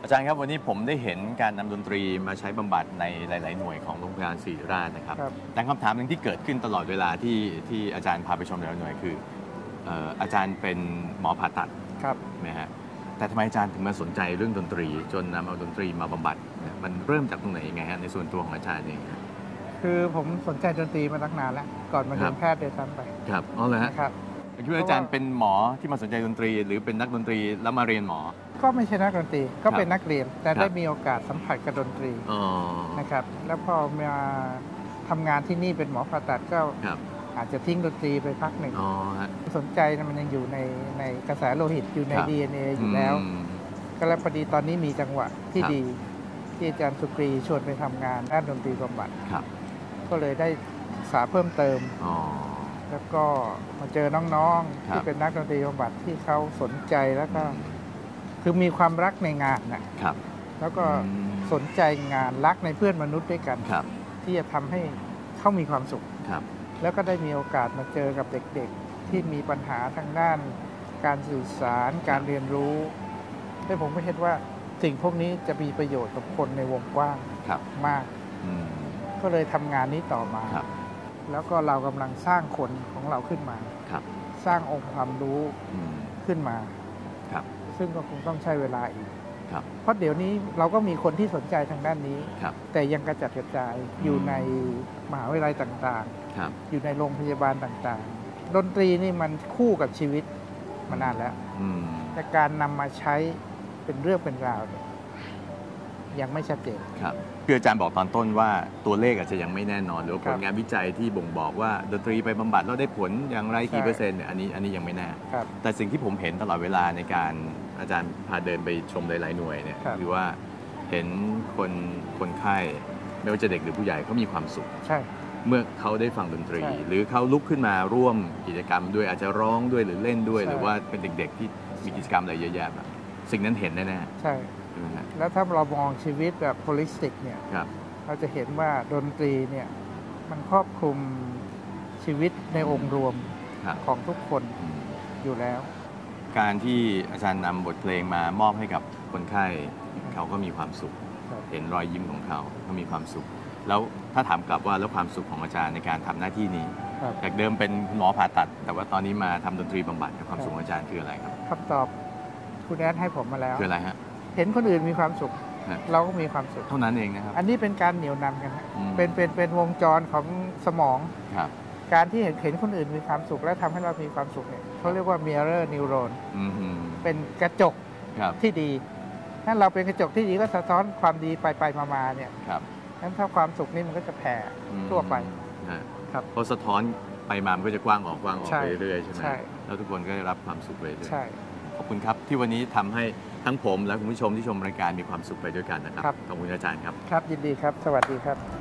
อาจารย์ครับวันนี้ผมได้เห็นการนำดนตรีมาใช้บำบัดในหลายๆหน่วยของโรงพยาบาลศิริราชนะครับแต่คำถามหนึ่งที่เกิดขึ้นตลอดเวลาที่อาจารย์พาไปชมแต่ละหน่วยคืออาจารย์เป็นหมอผ่าตัดนะฮะแต่ทำไมอาจารย์ถึงมาสนใจเรื่องดนตรีจนนำเอาดนตรีมาบำบัดมันเริ่มจากตรงไหนยังไงฮะในส่วนตัวของอาจารย์เองคือผมสนใจดนตรีมาตั้งนานแล้วก่อนมาเรียนแพทย์ด้วยซ้ำไปครับอ๋อเลยฮะครับคิดว่าอาจารย์เป็นหมอที่มาสนใจดนตรีหรือเป็นนักดนตรีแล้วมาเรียนหมอก็ไม่ใช่นักดนตรีก็เป็นนักเรียนแต่ได้มีโอกาสสัมผัสกับดนตรีนะครับแล้วพอมาทำงานที่นี่เป็นหมอผ่าตัดก็อาจจะทิ้งดนตรีไปพักหนึ่งสนใจมันยังอยู่ในกระแสโลหิตอยู่ใน DNA อยู่แล้วก็แล้วพอดีตอนนี้มีจังหวะที่ดีที่อาจารย์สุกรีชวนไปทำงานด้านดนตรีบำบัดก็เลยได้ศึกษาเพิ่มเติมแล้วก็มาเจอน้องๆที่เป็นนักดนตรีบำบัดที่เขาสนใจแล้วก็คือมีความรักในงานนะครับแล้วก็สนใจงานรักในเพื่อนมนุษย์ด้วยกันที่จะทำให้เขามีความสุขแล้วก็ได้มีโอกาสมาเจอกับเด็กๆที่มีปัญหาทางด้านการสื่อสารการเรียนรู้และผมก็เห็นว่าสิ่งพวกนี้จะมีประโยชน์กับคนในวงกว้างมากก็เลยทำงานนี้ต่อมาแล้วก็เรากำลังสร้างคนของเราขึ้นมาสร้างองค์ความรู้ขึ้นมาซึ่งก็คงต้องใช้เวลาอีกเพราะเดี๋ยวนี้เราก็มีคนที่สนใจทางด้านนี้แต่ยังกระจัดกระจายอยู่ในมหาวิทยาลัยต่างๆอยู่ในโรงพยาบาลต่างๆดนตรีนี่มันคู่กับชีวิตมานานแล้วแต่การนำมาใช้เป็นเรื่องเป็นราวยังไม่ชัดเจนคืออาจารย์บอกตอนต้นว่าตัวเลขอาจจะยังไม่แน่นอนหรือผลงานวิจัยที่บ่งบอกว่าดนตรีไปบำบัดแล้วได้ผลอย่างไรกี่เปอร์เซ็นต์เนี่ยอันนี้ยังไม่แน่แต่สิ่งที่ผมเห็นตลอดเวลาในการอาจารย์พาเดินไปชมหลายๆหน่วยเนี่ยคือว่าเห็นคนไข้ไม่ว่าจะเด็กหรือผู้ใหญ่เขามีความสุขเมื่อเขาได้ฟังดนตรีหรือเขาลุกขึ้นมาร่วมกิจกรรมด้วยอาจจะร้องด้วยหรือเล่นด้วยหรือว่าเป็นเด็กๆที่มีกิจกรรมอะไรเยอะแยะแบบสิ่งนั้นเห็นแน่ๆใช่แล้วถ้าเรามองชีวิตแบบโฮลิสติกเนี่ยเราจะเห็นว่าดนตรีเนี่ยมันครอบคลุมชีวิตในองค์รวมของทุกคนอยู่แล้วการที่อาจารย์นำบทเพลงมามอบให้กับคนไข้เขาก็มีความสุขเห็นรอยยิ้มของเขามีความสุขแล้วถ้าถามกลับว่าแล้วความสุขของอาจารย์ในการทำหน้าที่นี้จากเดิมเป็นหมอผ่าตัดแต่ว่าตอนนี้มาทำดนตรีบำบัดความสุขของอาจารย์คืออะไรครับคำตอบคุณแอดให้ผมมาแล้วคืออะไรฮะเห็นคนอื่นมีความสุขเราก็มีความสุขเท่านั้นเองนะครับอันนี้เป็นการเหนี่ยวนำกันเป็นวงจรของสมองการที่เห็นคนอื่นมีความสุขและทำให้เรามีความสุขเนี่ยเขาเรียกว่า mirror neuron เป็นกระจกที่ดีถ้าเราเป็นกระจกที่ดีก็สะท้อนความดีไปมาเนี่ยงั้นถ้าความสุขนี่มันก็จะแผ่ทั่วไปครับพอสะท้อนไปมามันก็จะกว้างออกไปเรื่อยๆใช่ไหมแล้วทุกคนก็ได้รับความสุขไปเรื่อยๆขอบคุณครับที่วันนี้ทำให้ทั้งผมและคุณผู้ชมที่ชมรายการมีความสุขไปด้วยกันนะครับขอบคุณอาจารย์ครับครับยินดีครับสวัสดีครับ